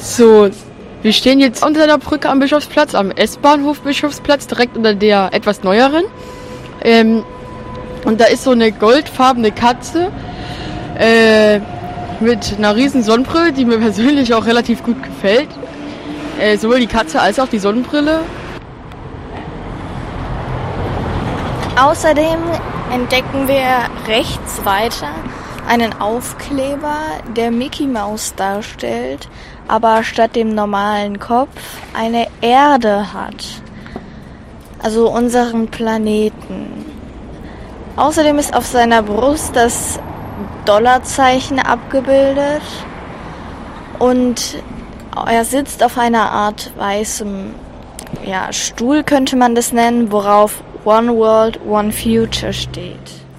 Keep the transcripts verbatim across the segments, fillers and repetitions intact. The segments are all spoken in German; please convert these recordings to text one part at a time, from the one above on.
So, wir stehen jetzt unter der Brücke am Bischofsplatz, am S-Bahnhof Bischofsplatz, direkt unter der etwas neueren. Ähm, und da ist so eine goldfarbene Katze äh, mit einer riesen Sonnenbrille, die mir persönlich auch relativ gut gefällt. Äh, sowohl die Katze als auch die Sonnenbrille. Außerdem entdecken wir rechts weiter einen Aufkleber, der Mickey Mouse darstellt, aber statt dem normalen Kopf eine Erde hat. Also unseren Planeten. Außerdem ist auf seiner Brust das Dollarzeichen abgebildet und er sitzt auf einer Art weißem ja, Stuhl, könnte man das nennen, worauf One World, One Future steht.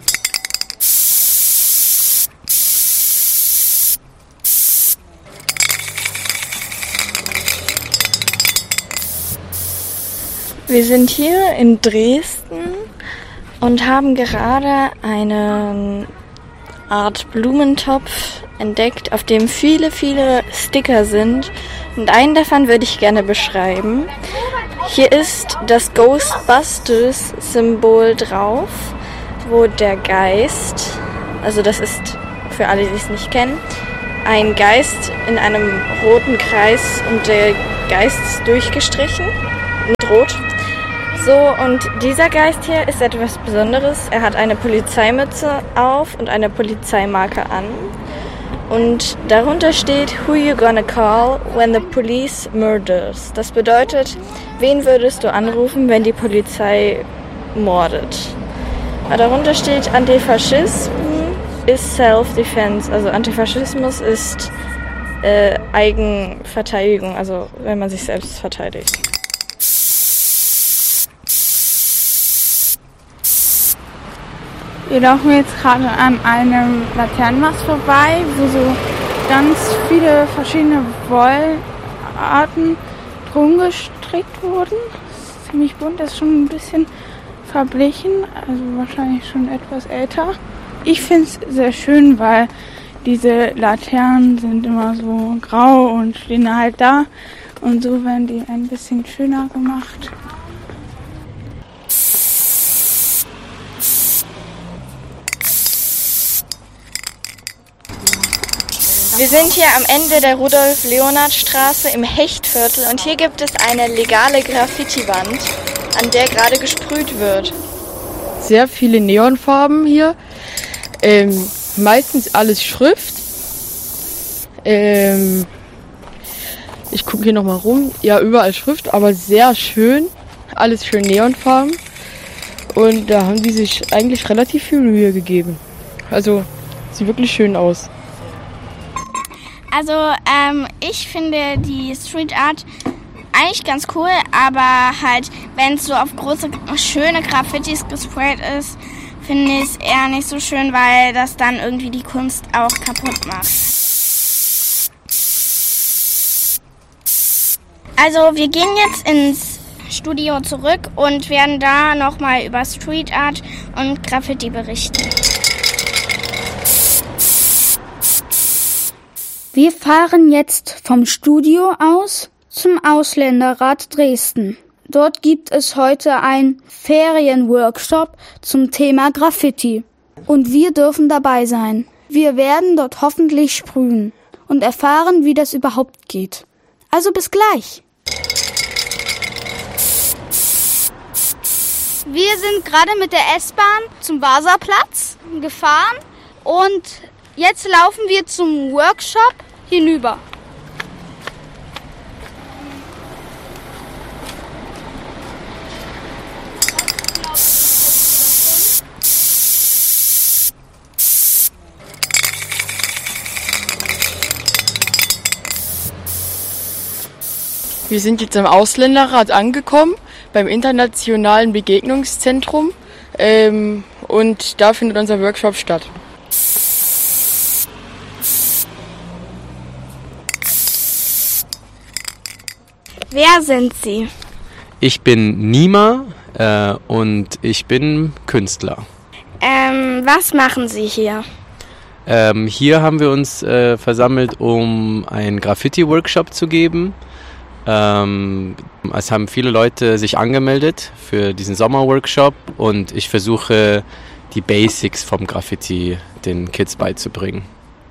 Wir sind hier in Dresden und haben gerade eine Art Blumentopf entdeckt, auf dem viele, viele Sticker sind. Und einen davon würde ich gerne beschreiben. Hier ist das Ghostbusters-Symbol drauf, wo der Geist, also das ist für alle, die es nicht kennen, ein Geist in einem roten Kreis und der Geist ist durchgestrichen mit Rot. So, und dieser Geist hier ist etwas Besonderes. Er hat eine Polizeimütze auf und eine Polizeimarke an. Und darunter steht, who you gonna call when the police murders. Das bedeutet, wen würdest du anrufen, wenn die Polizei mordet? Darunter steht, Antifaschismus ist Self-Defense. Also Antifaschismus ist äh, Eigenverteidigung, also wenn man sich selbst verteidigt. Wir laufen jetzt gerade an einem Laternenmast vorbei, wo so ganz viele verschiedene Wollarten drum gestrickt wurden. Das ist ziemlich bunt, das ist schon ein bisschen verblichen, also wahrscheinlich schon etwas älter. Ich finde es sehr schön, weil diese Laternen sind immer so grau und stehen halt da und so werden die ein bisschen schöner gemacht. Wir sind hier am Ende der Rudolf-Leonhard-Straße im Hechtviertel und hier gibt es eine legale Graffiti-Wand, an der gerade gesprüht wird. Sehr viele Neonfarben hier, ähm, meistens alles Schrift. Ähm, ich gucke hier nochmal rum, ja überall Schrift, aber sehr schön, alles schön Neonfarben. Und da haben die sich eigentlich relativ viel Mühe gegeben. Also sieht wirklich schön aus. Also ähm, ich finde die Street Art eigentlich ganz cool, aber halt, wenn es so auf große, schöne Graffitis gesprayt ist, finde ich es eher nicht so schön, weil das dann irgendwie die Kunst auch kaputt macht. Also wir gehen jetzt ins Studio zurück und werden da nochmal über Street Art und Graffiti berichten. Wir fahren jetzt vom Studio aus zum Ausländerrat Dresden. Dort gibt es heute einen Ferienworkshop zum Thema Graffiti. Und wir dürfen dabei sein. Wir werden dort hoffentlich sprühen und erfahren, wie das überhaupt geht. Also bis gleich. Wir sind gerade mit der S-Bahn zum Wasserplatz gefahren und jetzt laufen wir zum Workshop hinüber. Wir sind jetzt am Ausländerrat angekommen, beim Internationalen Begegnungszentrum, ähm, und da findet unser Workshop statt. Wer sind Sie? Ich bin Nima äh, und ich bin Künstler. Ähm, was machen Sie hier? Ähm, hier haben wir uns äh, versammelt, um einen Graffiti-Workshop zu geben. Ähm, es haben viele Leute sich angemeldet für diesen Sommerworkshop und ich versuche, die Basics vom Graffiti den Kids beizubringen.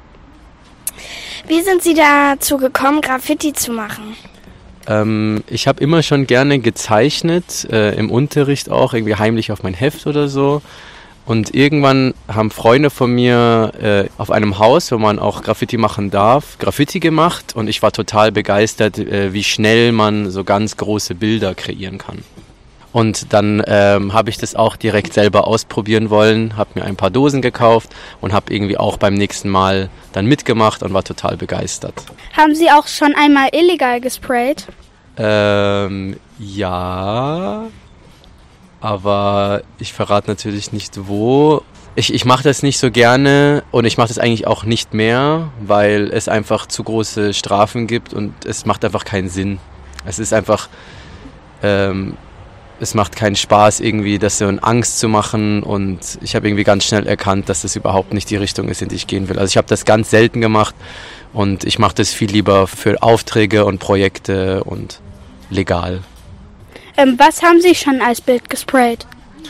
Wie sind Sie dazu gekommen, Graffiti zu machen? Ähm, ich habe immer schon gerne gezeichnet, äh, im Unterricht auch, irgendwie heimlich auf mein Heft oder so. Und irgendwann haben Freunde von mir äh, auf einem Haus, wo man auch Graffiti machen darf, Graffiti gemacht. Und ich war total begeistert, äh, wie schnell man so ganz große Bilder kreieren kann. Und dann ähm, habe ich das auch direkt selber ausprobieren wollen, habe mir ein paar Dosen gekauft und habe irgendwie auch beim nächsten Mal dann mitgemacht und war total begeistert. Haben Sie auch schon einmal illegal gesprayt? Ähm, ja... Aber ich verrate natürlich nicht wo. Ich, ich mache das nicht so gerne und ich mache das eigentlich auch nicht mehr, weil es einfach zu große Strafen gibt und es macht einfach keinen Sinn. Es ist einfach, ähm, es macht keinen Spaß irgendwie, das so in Angst zu machen und ich habe irgendwie ganz schnell erkannt, dass das überhaupt nicht die Richtung ist, in die ich gehen will. Also ich habe das ganz selten gemacht und ich mache das viel lieber für Aufträge und Projekte und legal. Ähm, was haben Sie schon als Bild gesprayt?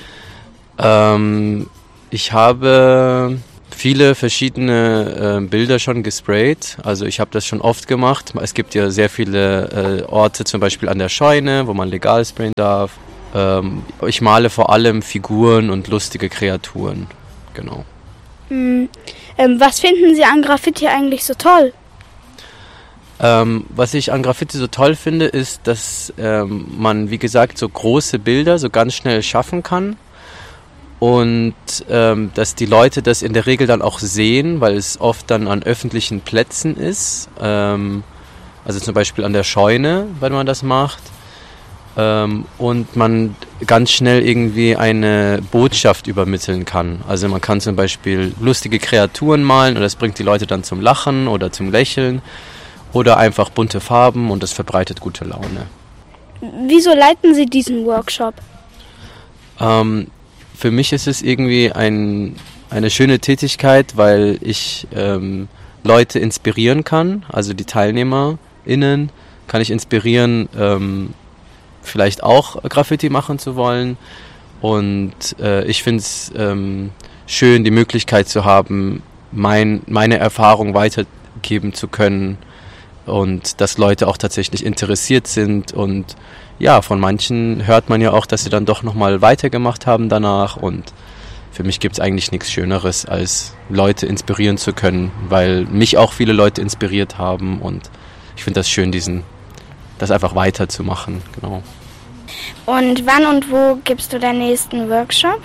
Ähm, ich habe viele verschiedene äh, Bilder schon gesprayt. Also ich habe das schon oft gemacht. Es gibt ja sehr viele äh, Orte, zum Beispiel an der Scheune, wo man legal sprayen darf. Ähm, ich male vor allem Figuren und lustige Kreaturen. Genau. Hm. Ähm, was finden Sie an Graffiti eigentlich so toll? Ähm, was ich an Graffiti so toll finde, ist, dass ähm, man, wie gesagt, so große Bilder so ganz schnell schaffen kann und ähm, dass die Leute das in der Regel dann auch sehen, weil es oft dann an öffentlichen Plätzen ist, ähm, also zum Beispiel an der Scheune, wenn man das macht, ähm, und man ganz schnell irgendwie eine Botschaft übermitteln kann. Also man kann zum Beispiel lustige Kreaturen malen und das bringt die Leute dann zum Lachen oder zum Lächeln. Oder einfach bunte Farben und das verbreitet gute Laune. Wieso leiten Sie diesen Workshop? Ähm, für mich ist es irgendwie ein, eine schöne Tätigkeit, weil ich ähm, Leute inspirieren kann, also die TeilnehmerInnen kann ich inspirieren, ähm, vielleicht auch Graffiti machen zu wollen. Und äh, ich finde es ähm, schön, die Möglichkeit zu haben, mein, meine Erfahrung weitergeben zu können. Und dass Leute auch tatsächlich interessiert sind und ja, von manchen hört man ja auch, dass sie dann doch nochmal weitergemacht haben danach und für mich gibt es eigentlich nichts Schöneres, als Leute inspirieren zu können, weil mich auch viele Leute inspiriert haben und ich finde das schön, diesen, das einfach weiterzumachen, genau. Und wann und wo gibst du deinen nächsten Workshop?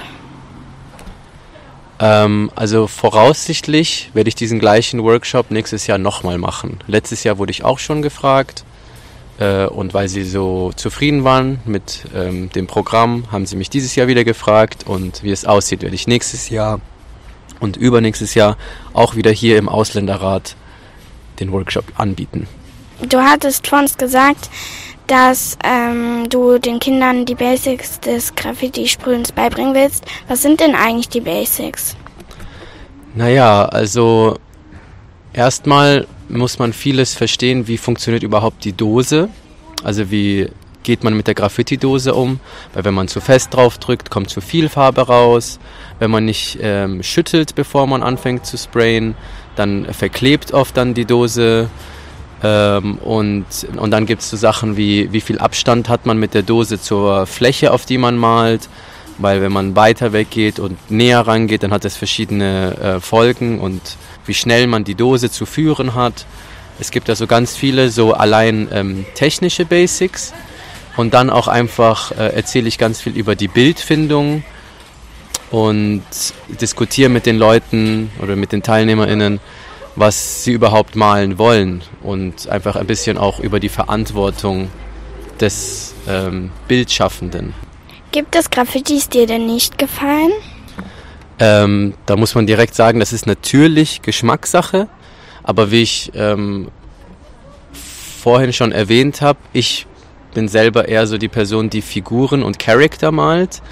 Ähm, also voraussichtlich werde ich diesen gleichen Workshop nächstes Jahr nochmal machen. Letztes Jahr wurde ich auch schon gefragt äh, und weil sie so zufrieden waren mit ähm, dem Programm, haben sie mich dieses Jahr wieder gefragt und wie es aussieht, werde ich nächstes Jahr und übernächstes Jahr auch wieder hier im Ausländerrat den Workshop anbieten. Du hattest vor uns gesagt, dass ähm, du den Kindern die Basics des Graffiti-Sprühens beibringen willst. Was sind denn eigentlich die Basics? Naja, also erstmal muss man vieles verstehen, wie funktioniert überhaupt die Dose. Also wie geht man mit der Graffiti-Dose um? Weil wenn man zu fest drauf drückt, kommt zu viel Farbe raus. Wenn man nicht ähm, schüttelt, bevor man anfängt zu sprayen, dann verklebt oft dann die Dose. Ähm, und, und dann gibt es so Sachen wie, wie viel Abstand hat man mit der Dose zur Fläche, auf die man malt. Weil wenn man weiter weggeht und näher rangeht, dann hat das verschiedene äh, Folgen und wie schnell man die Dose zu führen hat. Es gibt also ganz viele so allein ähm, technische Basics. Und dann auch einfach äh, erzähle ich ganz viel über die Bildfindung und diskutiere mit den Leuten oder mit den TeilnehmerInnen, was sie überhaupt malen wollen und einfach ein bisschen auch über die Verantwortung des ähm, Bildschaffenden. Gibt es Graffitis, die dir nicht gefallen? Ähm, da muss man direkt sagen, das ist natürlich Geschmackssache, aber wie ich ähm, vorhin schon erwähnt habe, ich bin selber eher so die Person, die Figuren und Charakter malt.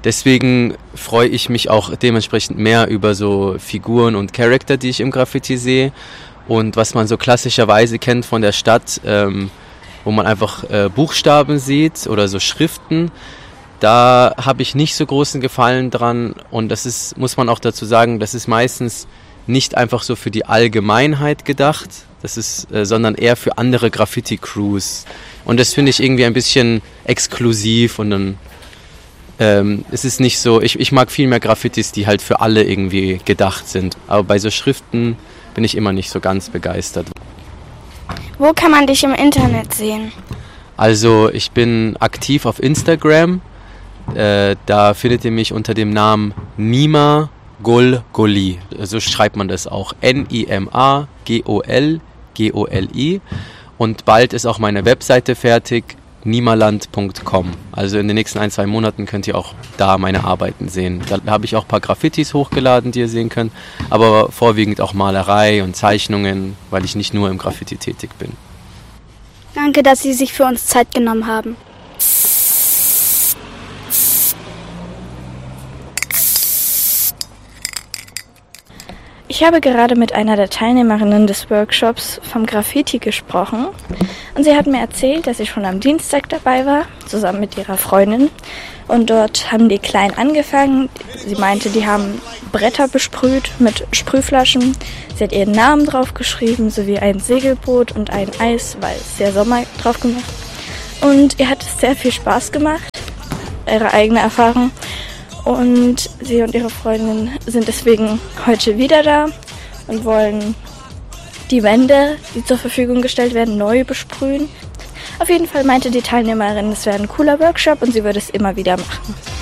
deswegen freue ich mich auch dementsprechend mehr über so Figuren und Charakter, die ich im Graffiti sehe. Und was man so klassischerweise kennt von der Stadt, ähm, wo man einfach äh, Buchstaben sieht oder so Schriften, da habe ich nicht so großen Gefallen dran. Und das ist, muss man auch dazu sagen, das ist meistens nicht einfach so für die Allgemeinheit gedacht, das ist, äh, sondern eher für andere Graffiti-Crews. Und das finde ich irgendwie ein bisschen exklusiv und dann ähm, es ist nicht so, ich, ich mag viel mehr Graffitis, die halt für alle irgendwie gedacht sind. Aber bei so Schriften bin ich immer nicht so ganz begeistert. Wo kann man dich im Internet sehen? Also ich bin aktiv auf Instagram. Äh, da findet ihr mich unter dem Namen Nima Gol Goli. So schreibt man das auch. N I M A G O L G O L I. Und bald ist auch meine Webseite fertig, nimaland punkt com. Also in den nächsten ein, zwei Monaten könnt ihr auch da meine Arbeiten sehen. Da habe ich auch ein paar Graffitis hochgeladen, die ihr sehen könnt. Aber vorwiegend auch Malerei und Zeichnungen, weil ich nicht nur im Graffiti tätig bin. Danke, dass Sie sich für uns Zeit genommen haben. Ich habe gerade mit einer der Teilnehmerinnen des Workshops vom Graffiti gesprochen und sie hat mir erzählt, dass sie schon am Dienstag dabei war, zusammen mit ihrer Freundin. Und dort haben die klein angefangen. Sie meinte, die haben Bretter besprüht mit Sprühflaschen. Sie hat ihren Namen draufgeschrieben, sowie ein Segelboot und ein Eis, weil es sehr Sommer drauf gemacht. Und ihr hat es sehr viel Spaß gemacht, ihre eigene Erfahrung. Und sie und ihre Freundin sind deswegen heute wieder da und wollen die Wände, die zur Verfügung gestellt werden, neu besprühen. Auf jeden Fall meinte die Teilnehmerin, es wäre ein cooler Workshop und sie würde es immer wieder machen.